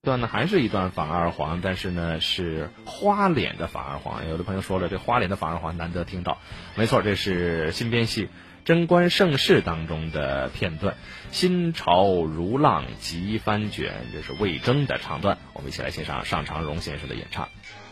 段呢还是一段反二黄，但是呢是花脸的反二黄。有的朋友说了，这花脸的反二黄难得听到。没错，这是新编戏《贞观盛世》当中的片段。新潮如浪急翻卷，这是魏征的唱段，我们一起来欣赏尚长荣先生的演唱。